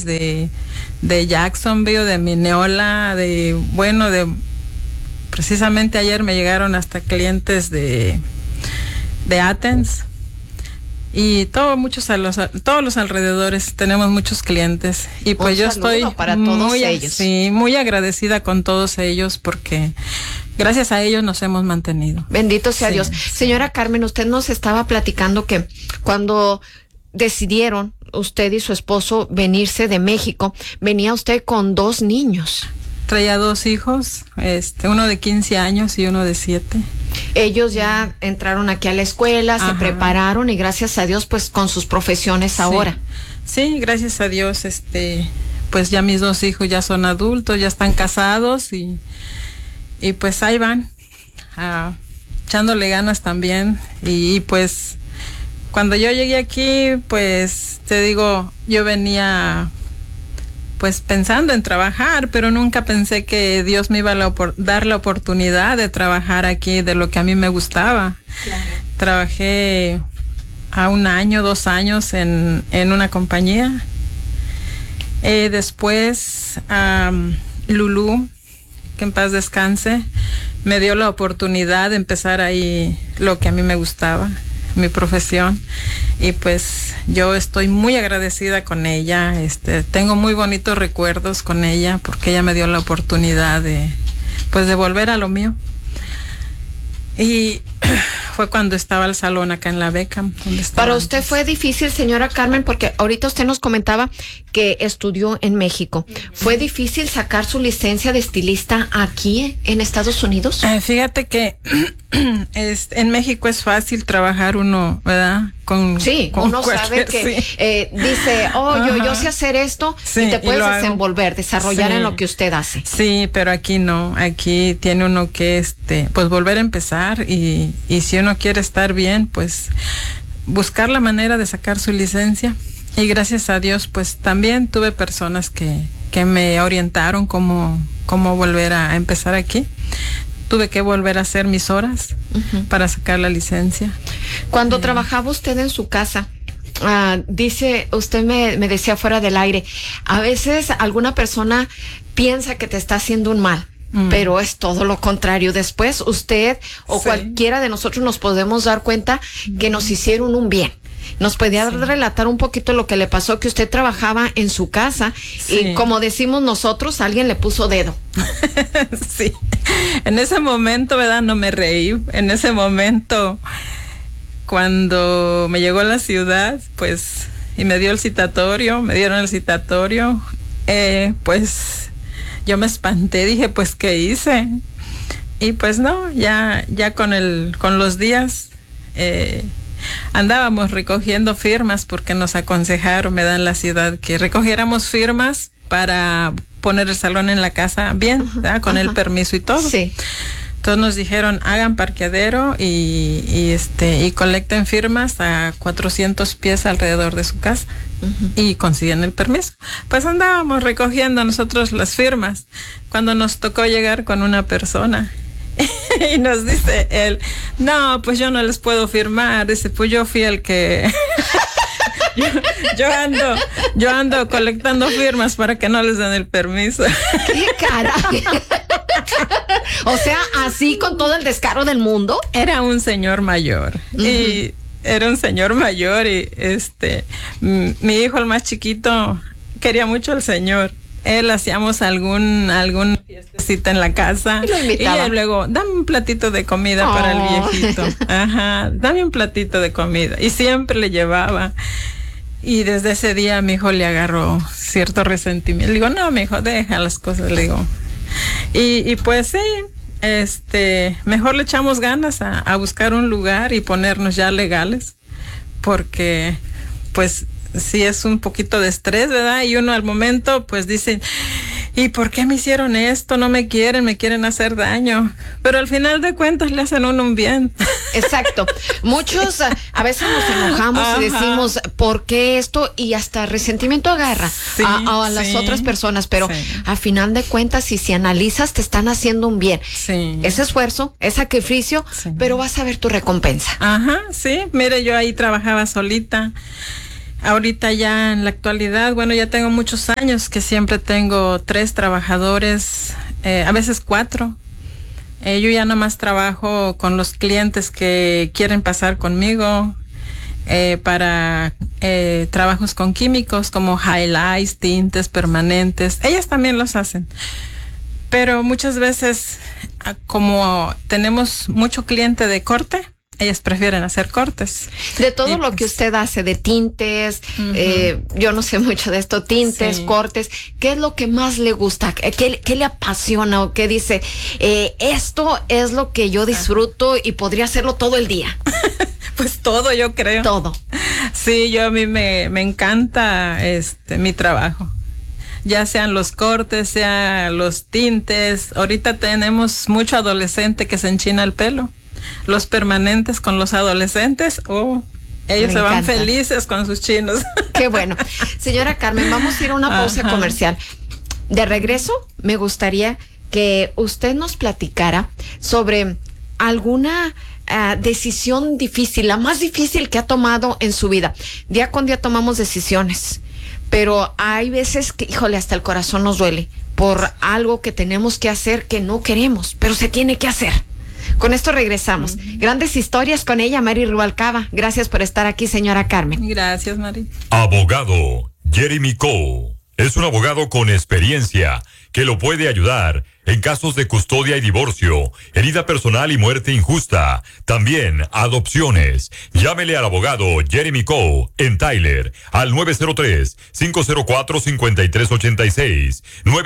de Jacksonville, de Mineola, precisamente ayer me llegaron hasta clientes de Athens. Y todos los alrededores tenemos muchos clientes y pues yo estoy para todos ellos. Sí, muy agradecida con todos ellos porque gracias a ellos nos hemos mantenido. Bendito sea Dios. Señora Carmen, usted nos estaba platicando que cuando decidieron usted y su esposo venirse de México, venía usted con 2 niños. Traía 2 hijos, uno de 15 años y uno de 7. Ellos ya entraron aquí a la escuela, se prepararon y gracias a Dios pues con sus profesiones ahora. Sí, gracias a Dios, pues ya mis 2 hijos ya son adultos, ya están casados y pues ahí van, echándole ganas también y pues cuando yo llegué aquí, pues te digo, yo venía pues pensando en trabajar, pero nunca pensé que Dios me iba a dar la oportunidad de trabajar aquí de lo que a mí me gustaba. Claro. Trabajé a 1 año, 2 años en una compañía. Después, Lulú, que en paz descanse, me dio la oportunidad de empezar ahí lo que a mí me gustaba, mi profesión, y pues yo estoy muy agradecida con ella. Tengo muy bonitos recuerdos con ella porque ella me dio la oportunidad de volver a lo mío. Y fue cuando estaba el salón acá en la Beckham. Para usted fue difícil, señora Carmen, porque ahorita usted nos comentaba que estudió en México. ¿Fue difícil sacar su licencia de estilista aquí en Estados Unidos? Fíjate que en México es fácil trabajar uno, ¿verdad? Uno sabe que dice, yo sé hacer esto y te puedes desenvolver, desarrollar en lo que usted hace. Sí, pero aquí no, aquí tiene uno que pues volver a empezar y si uno quiere estar bien, pues buscar la manera de sacar su licencia. Y gracias a Dios, pues también tuve personas que me orientaron cómo volver a empezar aquí. Tuve que volver a hacer mis horas para sacar la licencia. Cuando trabajaba usted en su casa, dice, usted me decía fuera del aire, a veces alguna persona piensa que te está haciendo un mal, pero es todo lo contrario. Después usted o cualquiera de nosotros nos podemos dar cuenta que nos hicieron un bien. ¿Nos podía relatar un poquito lo que le pasó, que usted trabajaba en su casa y como decimos nosotros, alguien le puso dedo? Sí, en ese momento, ¿verdad? No me reí. En ese momento, cuando me llegó a la ciudad, pues, y me dieron el citatorio, pues, yo me espanté, dije, pues, ¿qué hice? Y pues no, ya con los días, andábamos recogiendo firmas porque nos aconsejaron, me dan la ciudad, que recogiéramos firmas para poner el salón en la casa bien, ¿verdad? Con el permiso y todo. Sí. Entonces nos dijeron, hagan parqueadero y colecten firmas a 400 pies alrededor de su casa y consiguen el permiso. Pues andábamos recogiendo nosotros las firmas cuando nos tocó llegar con una persona. Y nos dice él, no, pues yo no les puedo firmar. Dice, pues yo fui el que yo ando colectando firmas para que no les den el permiso. ¡Qué caray! O sea, así con todo el descaro del mundo. Era un señor mayor y mi hijo, el más chiquito, quería mucho al señor. Él hacíamos algún fiestecita en la casa y él luego, dame un platito de comida para el viejito. Dame un platito de comida. Y siempre le llevaba. Y desde ese día mi hijo le agarró cierto resentimiento. Le digo, no, mi hijo, deja las cosas, le digo. Y pues sí, mejor le echamos ganas a buscar un lugar y ponernos ya legales, porque pues sí es un poquito de estrés, ¿verdad? Y uno al momento pues dice, ¿y por qué me hicieron esto? No me quieren hacer daño. Pero al final de cuentas le hacen uno un bien. Exacto. Muchos a veces nos enojamos y decimos, ¿por qué esto? Y hasta resentimiento agarra a las otras personas. Pero a final de cuentas, si analizas, te están haciendo un bien. Sí. Es esfuerzo, es sacrificio, pero vas a ver tu recompensa. Sí. Mire, yo ahí trabajaba solita. Ahorita ya en la actualidad, bueno, ya tengo muchos años que siempre tengo 3 trabajadores, a veces 4. Yo ya nomás trabajo con los clientes que quieren pasar conmigo para trabajos con químicos como highlights, tintes permanentes. Ellas también los hacen. Pero muchas veces, como tenemos mucho cliente de corte, ellas prefieren hacer cortes. De todo lo que usted hace, de tintes, yo no sé mucho de esto, tintes, cortes, ¿qué es lo que más le gusta? ¿Qué le apasiona o qué dice? Esto es lo que yo disfruto y podría hacerlo todo el día. Pues todo, yo creo. Todo. Sí, a mí me encanta mi trabajo. Ya sean los cortes, sean los tintes. Ahorita tenemos mucho adolescente que se enchina el pelo. Los permanentes con los adolescentes, ellos se van felices con sus chinos. Qué bueno. Señora Carmen, vamos a ir a una pausa comercial. De regreso, me gustaría que usted nos platicara sobre alguna decisión difícil, la más difícil que ha tomado en su vida. Día con día tomamos decisiones, pero hay veces que, híjole, hasta el corazón nos duele por algo que tenemos que hacer que no queremos, pero se tiene que hacer. Con esto regresamos. Grandes historias con ella, Mary Rubalcaba. Gracias por estar aquí, señora Carmen. Gracias, Mary. Abogado Jeremy Cole es un abogado con experiencia que lo puede ayudar en casos de custodia y divorcio, herida personal y muerte injusta. También adopciones. Llámele al abogado Jeremy Cole en Tyler al 903-504-5386,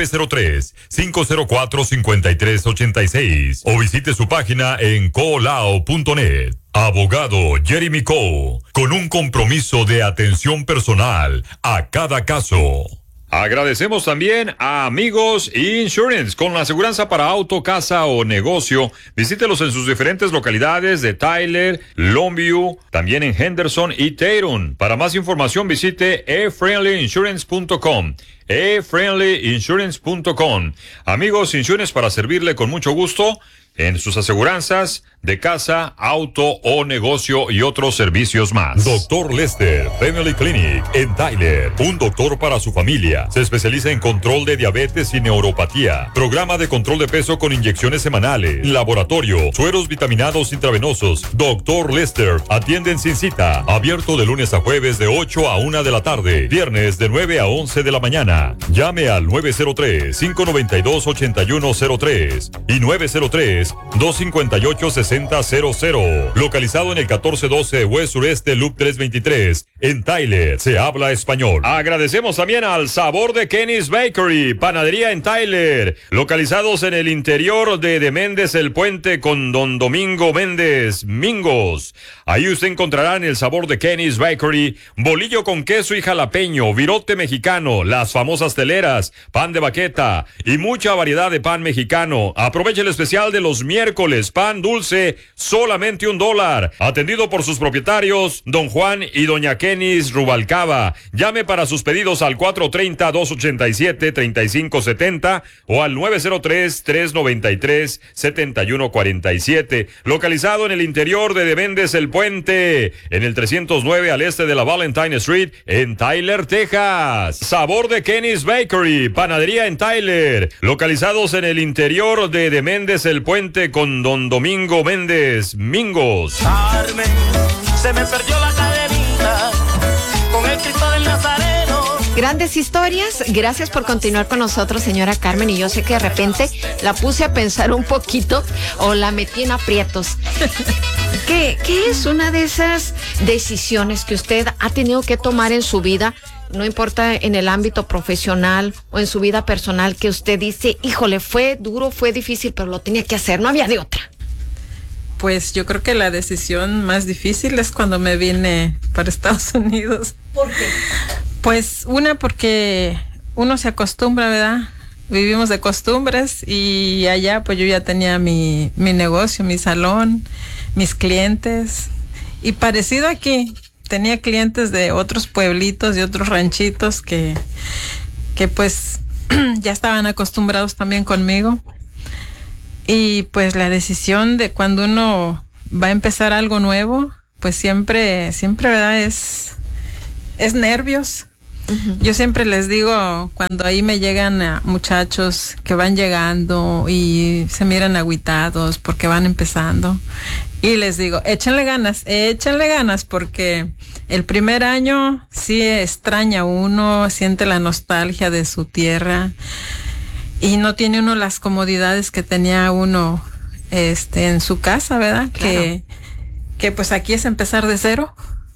903-504-5386 o visite su página en colao.net. Abogado Jeremy Cole, con un compromiso de atención personal a cada caso. Agradecemos también a Amigos Insurance, con la aseguranza para auto, casa o negocio. Visítelos en sus diferentes localidades de Tyler, Longview, también en Henderson y Tatum. Para más información visite efriendlyinsurance.com. efriendlyinsurance.com. Amigos Insurance, para servirle con mucho gusto en sus aseguranzas de casa, auto o negocio y otros servicios más. Dr. Lester Family Clinic en Tyler, un doctor para su familia. Se especializa en control de diabetes y neuropatía, programa de control de peso con inyecciones semanales, laboratorio, sueros vitaminados intravenosos. Dr. Lester atienden sin cita, abierto de lunes a jueves de 8 a 1 de la tarde, viernes de 9 a 11 de la mañana. Llame al 903-592-8103 y 903-258-6000. Localizado en el 1412 West Sureste Loop 323 en Tyler. Se habla español. Agradecemos también al Sabor de Kenny's Bakery, panadería en Tyler, localizados en el interior de Méndez el Puente con Don Domingo Méndez Mingos. Ahí usted encontrará en el Sabor de Kenny's Bakery bolillo con queso y jalapeño, virote mexicano, las famosas teleras, pan de baqueta y mucha variedad de pan mexicano. Aproveche el especial de los miércoles, pan dulce, solamente $1. Atendido por sus propietarios, don Juan y doña Kenis Rubalcaba. Llame para sus pedidos al 430-287-3570 o al 903-393-7147. Localizado en el interior de Méndez el Puente, en el 309 al este de la Valentine Street, en Tyler, Texas. Sabor de Kenny's Bakery, panadería en Tyler, localizados en el interior de Méndez el Puente con Don Domingo Méndez Mingos. Carmen, se me perdió la cadenita con el Cristo del Nazareno. Grandes historias. Gracias por continuar con nosotros, señora Carmen. Y yo sé que de repente la puse a pensar un poquito o la metí en aprietos. ¿Qué es una de esas decisiones que usted ha tenido que tomar en su vida? No importa en el ámbito profesional o en su vida personal, que usted dice, híjole, fue duro, fue difícil, pero lo tenía que hacer, no había de otra. Pues yo creo que la decisión más difícil es cuando me vine para Estados Unidos. ¿Por qué? Pues porque uno se acostumbra, ¿verdad? Vivimos de costumbres y allá pues yo ya tenía mi negocio, mi salón, mis clientes. Y parecido aquí, tenía clientes de otros pueblitos y otros ranchitos que pues ya estaban acostumbrados también conmigo. Y pues la decisión de cuando uno va a empezar algo nuevo, pues siempre, ¿verdad? es nervios. Yo siempre les digo, cuando ahí me llegan muchachos que van llegando y se miran agüitados porque van empezando, y les digo, échenle ganas, porque el primer año sí extraña uno, siente la nostalgia de su tierra y no tiene uno las comodidades que tenía uno en su casa, ¿verdad? Claro. Que pues aquí es empezar de cero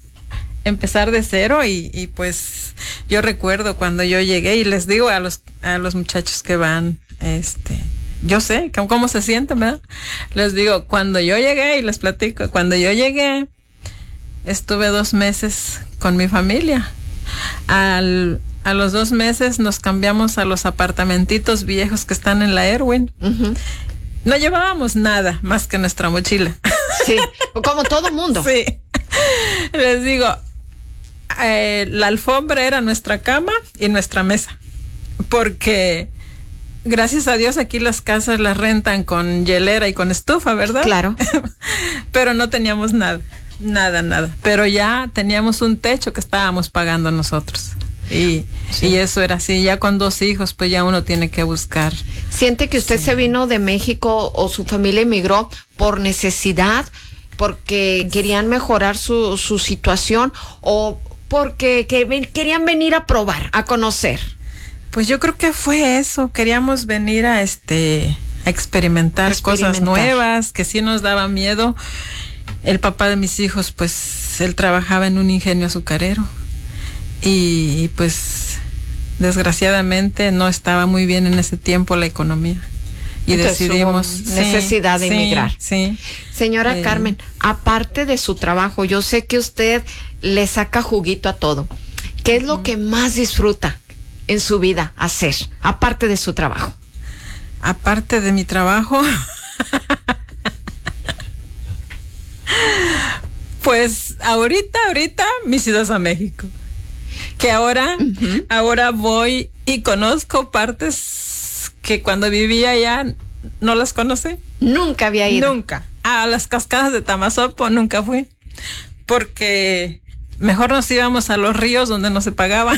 y pues yo recuerdo cuando yo llegué y les digo a los muchachos que van, yo sé cómo se sienten, ¿verdad? Les digo, cuando yo llegué, y les platico, cuando yo llegué, estuve 2 meses con mi familia. A los 2 meses nos cambiamos a los apartamentitos viejos que están en la Erwin. No llevábamos nada más que nuestra mochila. Sí, como todo mundo. Sí. Les digo, la alfombra era nuestra cama y nuestra mesa, porque gracias a Dios aquí las casas las rentan con hielera y con estufa, ¿verdad? Claro. Pero no teníamos nada. Pero ya teníamos un techo que estábamos pagando nosotros. Y eso era así, ya con 2 hijos, pues ya uno tiene que buscar. ¿Siente que usted se vino de México o su familia emigró por necesidad, porque querían mejorar su situación o porque querían venir a probar, a conocer? Pues yo creo que fue eso, queríamos venir a experimentar cosas nuevas, que sí nos daba miedo. El papá de mis hijos, pues él trabajaba en un ingenio azucarero y pues desgraciadamente no estaba muy bien en ese tiempo la economía. Y entonces decidimos necesidad de emigrar. Sí. Señora Carmen, aparte de su trabajo, yo sé que usted le saca juguito a todo. ¿Qué es lo que más disfruta en su vida hacer, aparte de su trabajo? Aparte de mi trabajo, pues ahorita mis idas a México. Que ahora voy y conozco partes que cuando vivía allá no las conocí. Nunca había ido. Nunca. A las cascadas de Tamazopo nunca fui. Porque mejor nos íbamos a los ríos donde no se pagaba.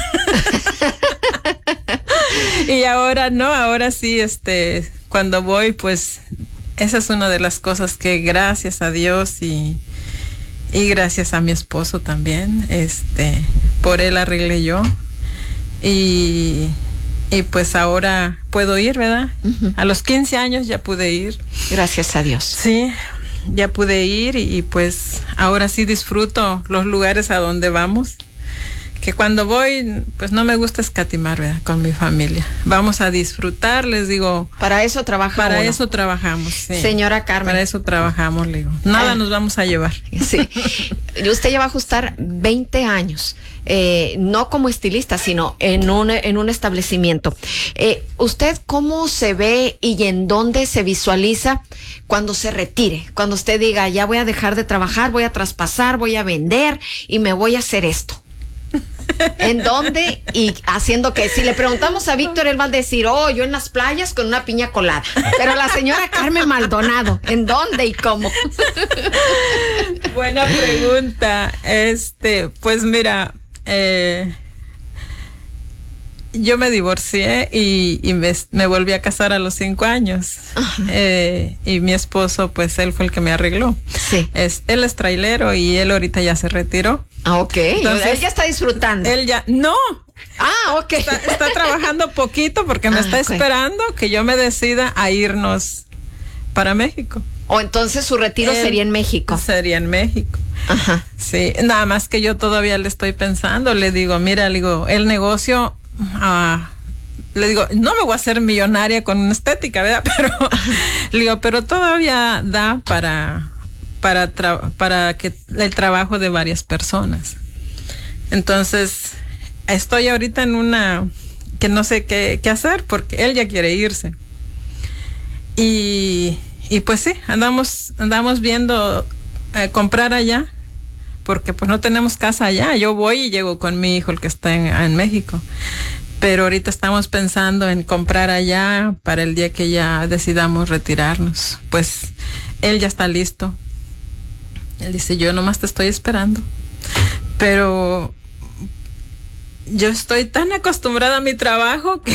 Y ahora no, ahora sí, cuando voy, pues esa es una de las cosas que gracias a Dios y gracias a mi esposo también, por él arreglé yo. Y pues ahora puedo ir, ¿verdad? A los 15 años ya pude ir. Gracias a Dios. Sí, ya pude ir y pues ahora sí disfruto los lugares a donde vamos. Que cuando voy, pues no me gusta escatimar, ¿verdad? Con mi familia. Vamos a disfrutar, les digo. Para eso trabajamos. Para eso trabajamos, sí. Señora Carmen. Para eso trabajamos, le digo. Nada nos vamos a llevar. Sí. Usted ya va a ajustar 20 años, no como estilista, sino en un establecimiento. ¿Usted cómo se ve y en dónde se visualiza cuando se retire? Cuando usted diga, ya voy a dejar de trabajar, voy a traspasar, voy a vender y me voy a hacer esto. ¿En dónde y haciendo qué? Si le preguntamos a Víctor, él va a decir, yo en las playas con una piña colada. Pero la señora Carmen Maldonado, ¿en dónde y cómo? Buena pregunta. Pues mira, yo me divorcié y me volví a casar a los 5 años. Y mi esposo, pues él fue el que me arregló. Sí. Él es trailero y él ahorita ya se retiró. Ok. Entonces, él ya está disfrutando. No. Ok. Está trabajando poquito porque me está esperando que yo me decida a irnos para México. O entonces su retiro sería en México. Sería en México. Ajá. Sí, nada más que yo todavía le estoy pensando. Le digo, mira, el negocio, le digo, no me voy a hacer millonaria con una estética, ¿verdad? Pero le digo, pero todavía da para que el trabajo de varias personas. Entonces, estoy ahorita en una que no sé qué hacer porque él ya quiere irse. Y pues sí, andamos viendo comprar allá, porque pues no tenemos casa allá. Yo voy y llego con mi hijo, el que está en México. Pero ahorita estamos pensando en comprar allá para el día que ya decidamos retirarnos. Pues él ya está listo. Él dice, yo nomás te estoy esperando. Pero yo estoy tan acostumbrada a mi trabajo que